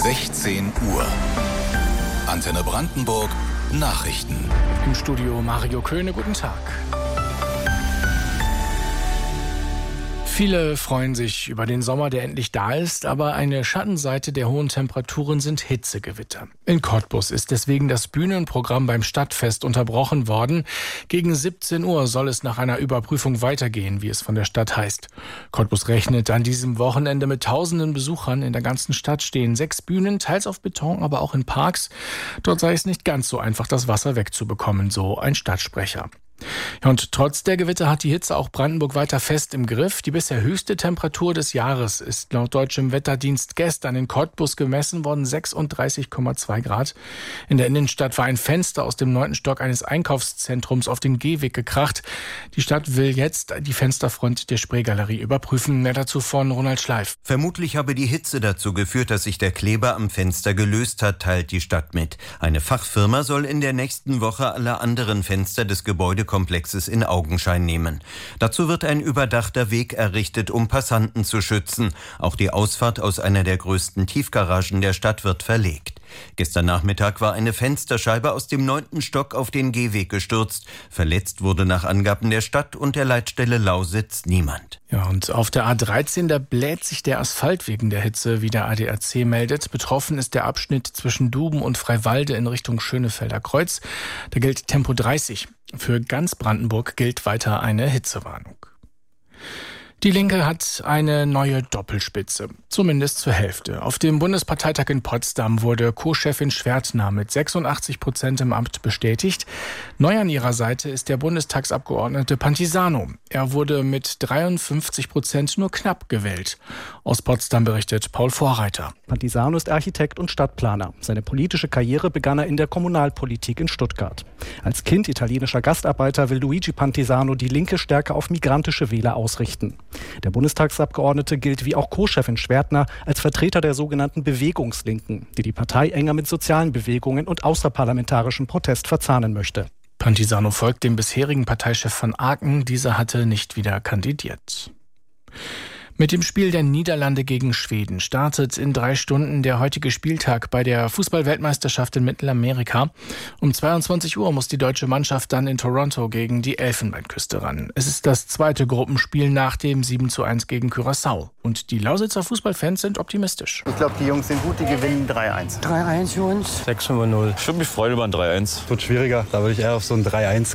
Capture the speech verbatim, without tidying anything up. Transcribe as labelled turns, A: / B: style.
A: sechzehn Uhr. Antenne Brandenburg Nachrichten.
B: Im Studio Mario Köhne, guten Tag. Viele freuen sich über den Sommer, der endlich da ist, aber eine Schattenseite der hohen Temperaturen sind Hitzegewitter. In Cottbus ist deswegen das Bühnenprogramm beim Stadtfest unterbrochen worden. Gegen siebzehn Uhr soll es nach einer Überprüfung weitergehen, wie es von der Stadt heißt. Cottbus rechnet an diesem Wochenende mit tausenden Besuchern. In der ganzen Stadt stehen sechs Bühnen, teils auf Beton, aber auch in Parks. Dort sei es nicht ganz so einfach, das Wasser wegzubekommen, so ein Stadtsprecher. Ja, und trotz der Gewitter hat die Hitze auch Brandenburg weiter fest im Griff. Die bisher höchste Temperatur des Jahres ist laut deutschem Wetterdienst gestern in Cottbus gemessen worden, sechsunddreißig Komma zwei Grad. In der Innenstadt war ein Fenster aus dem neunten Stock eines Einkaufszentrums auf den Gehweg gekracht. Die Stadt will jetzt die Fensterfront der Spreegalerie überprüfen. Mehr dazu von Ronald Schleif.
C: Vermutlich habe die Hitze dazu geführt, dass sich der Kleber am Fenster gelöst hat, teilt die Stadt mit. Eine Fachfirma soll in der nächsten Woche alle anderen Fenster des Gebäudekomplexes in Augenschein nehmen. Dazu wird ein überdachter Weg errichtet, um Passanten zu schützen. Auch die Ausfahrt aus einer der größten Tiefgaragen der Stadt wird verlegt. Gestern Nachmittag war eine Fensterscheibe aus dem neunten Stock auf den Gehweg gestürzt. Verletzt wurde nach Angaben der Stadt und der Leitstelle Lausitz niemand.
B: Ja, und auf der A dreizehn, da bläht sich der Asphalt wegen der Hitze, wie der A D A C meldet. Betroffen ist der Abschnitt zwischen Duben und Freiwalde in Richtung Schönefelder Kreuz. Da gilt Tempo dreißig. Für ganz Brandenburg gilt weiter eine Hitzewarnung. Die Linke hat eine neue Doppelspitze, zumindest zur Hälfte. Auf dem Bundesparteitag in Potsdam wurde Co-Chefin Schwertner mit sechsundachtzig Prozent im Amt bestätigt. Neu an ihrer Seite ist der Bundestagsabgeordnete Pantisano. Er wurde mit dreiundfünfzig Prozent nur knapp gewählt. Aus Potsdam berichtet Paul Vorreiter.
D: Pantisano ist Architekt und Stadtplaner. Seine politische Karriere begann er in der Kommunalpolitik in Stuttgart. Als Kind italienischer Gastarbeiter will Luigi Pantisano die Linke stärker auf migrantische Wähler ausrichten. Der Bundestagsabgeordnete gilt wie auch Co-Chefin Schwertner als Vertreter der sogenannten Bewegungslinken, die die Partei enger mit sozialen Bewegungen und außerparlamentarischem Protest verzahnen möchte.
B: Pantisano folgt dem bisherigen Parteichef von Aken. Dieser hatte nicht wieder kandidiert. Mit dem Spiel der Niederlande gegen Schweden startet in drei Stunden der heutige Spieltag bei der Fußball-Weltmeisterschaft in Mittelamerika. Um zweiundzwanzig Uhr muss die deutsche Mannschaft dann in Toronto gegen die Elfenbeinküste ran. Es ist das zweite Gruppenspiel nach dem sieben zu eins gegen Curaçao. Und die Lausitzer Fußballfans sind optimistisch.
E: Ich glaube, die Jungs sind gut, die gewinnen drei eins.
F: drei eins für uns.
G: sechs null. Ich würde mich freuen über ein drei eins.
H: Wird schwieriger, da würde ich eher auf so ein drei eins